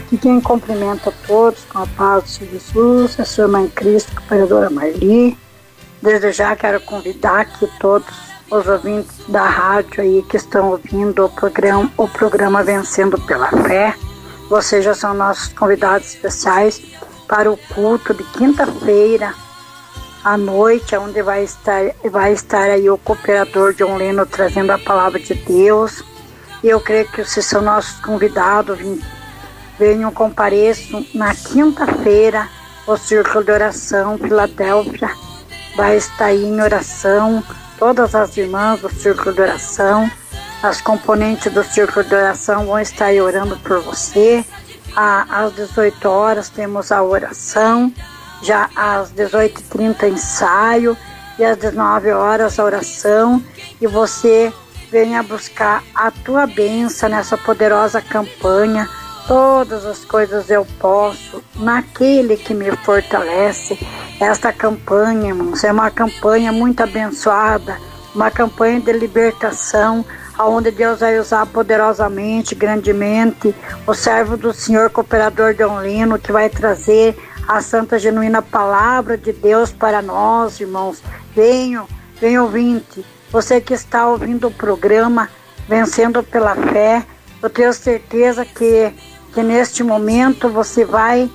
E quem cumprimenta todos com a paz do Senhor Jesus, a sua irmã em Cristo, cooperadora Marli. Desde já quero convidar aqui todos os ouvintes da rádio aí que estão ouvindo o programa Vencendo pela Fé. Vocês já são nossos convidados especiais para o culto de quinta-feira à noite, onde vai estar aí o cooperador John Leno trazendo a palavra de Deus. E eu creio que vocês são nossos convidados. Venham, compareçam na quinta-feira. O Círculo de Oração Filadélfia vai estar aí em oração. Todas as irmãs do Círculo de Oração, as componentes do Círculo de Oração vão estar aí orando por você. Às 18 horas temos a oração, já às 18h30 ensaio e às 19 horas a oração. E você venha buscar a tua bênção nessa poderosa campanha. Todas as coisas eu posso naquele que me fortalece. Esta campanha, irmãos, é uma campanha muito abençoada, uma campanha de libertação, onde Deus vai usar poderosamente, grandemente, o servo do Senhor, cooperador John Leno, que vai trazer a santa genuína palavra de Deus para nós, irmãos. Venham ouvinte, você que está ouvindo o programa Vencendo pela Fé, eu tenho certeza que neste momento você vai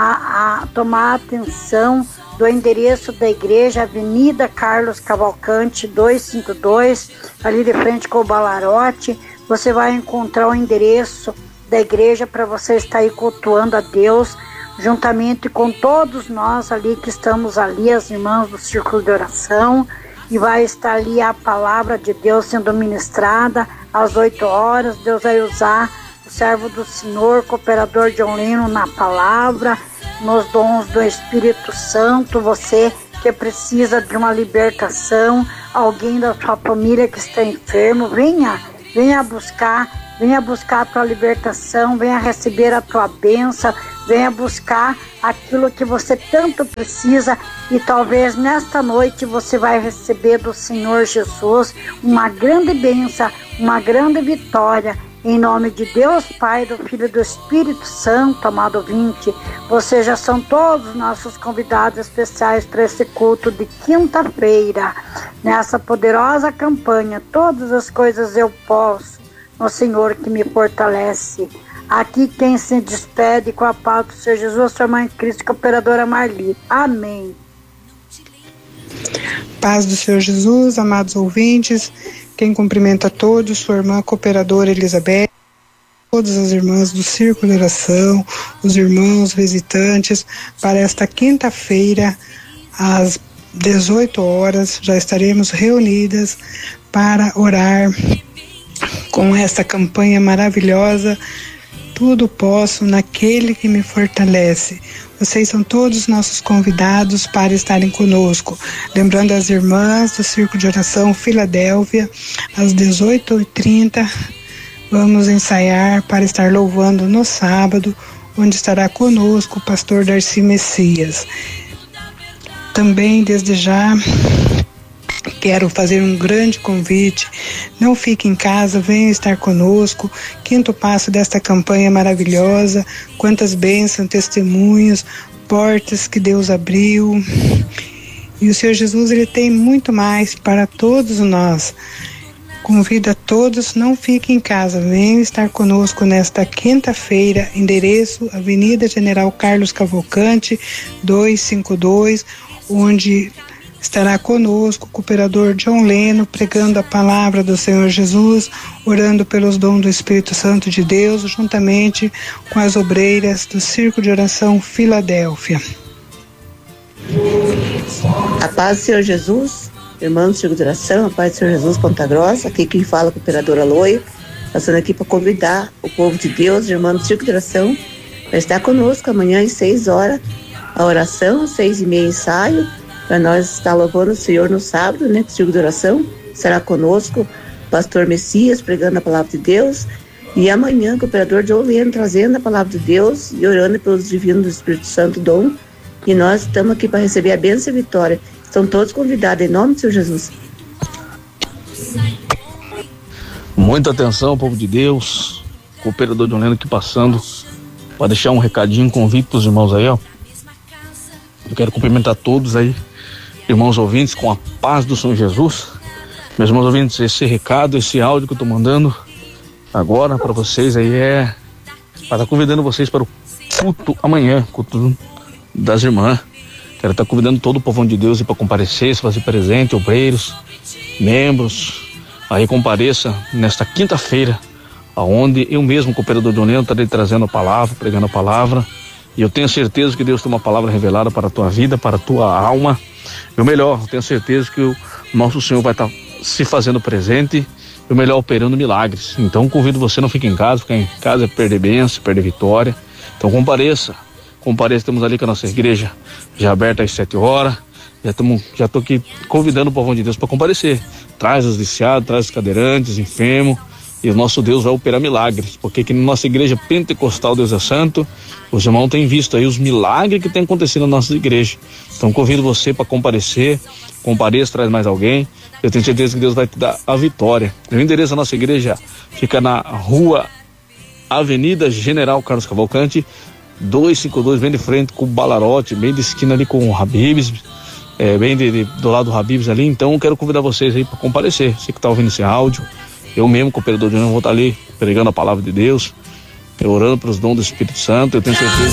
tomar atenção do endereço da igreja, Avenida Carlos Cavalcante 252, ali de frente com o Balarote. Você vai encontrar o endereço da igreja para você estar aí cultuando a Deus, juntamente com todos nós ali que estamos ali, as irmãs do Círculo de Oração, e vai estar ali a palavra de Deus sendo ministrada às 8 horas. Deus vai usar o servo do Senhor, cooperador John Leno, na palavra, nos dons do Espírito Santo. Você que precisa de uma libertação, alguém da sua família que está enfermo, venha buscar a tua libertação, venha receber a tua bênção, venha buscar aquilo que você tanto precisa. E talvez nesta noite você vai receber do Senhor Jesus uma grande bênção, uma grande vitória. Em nome de Deus Pai, do Filho e do Espírito Santo, amado ouvinte, vocês já são todos nossos convidados especiais para esse culto de quinta-feira. Nessa poderosa campanha, todas as coisas eu posso, no Senhor que me fortalece. Aqui quem se despede com a paz do Senhor Jesus, sua irmã em Cristo, cooperadora Marli. Amém. Paz do Senhor Jesus, amados ouvintes. Quem cumprimenta todos, sua irmã cooperadora Elizabeth, todas as irmãs do Círculo de Oração, os irmãos visitantes, para esta quinta-feira, às 18 horas, já estaremos reunidas para orar com esta campanha maravilhosa. Tudo posso naquele que me fortalece. Vocês são todos nossos convidados para estarem conosco. Lembrando as irmãs do Círculo de Oração Filadélfia, às 18h30, vamos ensaiar para estar louvando no sábado, onde estará conosco o pastor Darcy Messias. Também, desde já, quero fazer um grande convite. Não fique em casa, venha estar conosco. Quinto passo desta campanha maravilhosa. Quantas bênçãos, testemunhos, portas que Deus abriu. E o Senhor Jesus, Ele tem muito mais para todos nós. Convido a todos, não fiquem em casa, venham estar conosco nesta quinta-feira. Endereço, Avenida General Carlos Cavalcante 252, onde estará conosco o cooperador John Leno, pregando a palavra do Senhor Jesus, orando pelos dons do Espírito Santo de Deus, juntamente com as obreiras do Círculo de Oração Filadélfia. A paz do Senhor Jesus, irmãos do Círculo de Oração, a paz do Senhor Jesus, Ponta Grossa. Aqui quem fala é a cooperadora Loia, passando aqui para convidar o povo de Deus, irmãos do Círculo de Oração, para estar conosco amanhã às 6 horas, a oração, 6h30 ensaio, para nós estar louvando o Senhor no sábado, né? O Círculo de Oração será conosco o pastor Messias pregando a palavra de Deus, e amanhã o cooperador John Leno trazendo a palavra de Deus e orando pelos divinos do Espírito Santo dom. E nós estamos aqui para receber a bênção e a vitória. Estão todos convidados em nome do Senhor Jesus. Muita atenção, povo de Deus. Cooperador John Leno aqui passando para deixar um recadinho, um convite para os irmãos aí, ó. Eu quero cumprimentar todos aí, irmãos ouvintes, com a paz do Senhor Jesus. Meus irmãos ouvintes, esse recado, esse áudio que eu tô mandando agora para vocês aí é para estar convidando vocês para o culto amanhã, culto das irmãs. Quero estar convidando todo o povão de Deus para comparecer, se fazer presente, obreiros, membros. Aí compareça nesta quinta-feira, aonde eu mesmo, cooperador de Oneno, estarei trazendo a palavra, pregando a palavra. E eu tenho certeza que Deus tem uma palavra revelada para a tua vida, para a tua alma. E o melhor, eu tenho certeza que o nosso Senhor vai estar se fazendo presente e o melhor, operando milagres. Então convido você, não fique em casa, ficar em casa é perder bênção, perder vitória. Então compareça, temos ali com a nossa igreja já aberta às 7 horas, já estou aqui convidando o povão de Deus para comparecer. Traz os viciados, traz os cadeirantes, enfermos, e o nosso Deus vai operar milagres, porque aqui na nossa igreja pentecostal Deus é Santo, os irmãos têm visto aí os milagres que tem acontecido na nossa igreja. Então convido você para comparecer, compareça, traz mais alguém, eu tenho certeza que Deus vai te dar a vitória. O endereço da nossa igreja fica na rua Avenida General Carlos Cavalcante, 252, bem de frente com o Balarote, bem de esquina ali com o Habib's, bem do lado do Habib's ali. Então eu quero convidar vocês aí para comparecer. Você que está ouvindo esse áudio, eu mesmo, cooperador de Oneno, vou estar ali pregando a palavra de Deus, orando pelos dons do Espírito Santo. Eu tenho certeza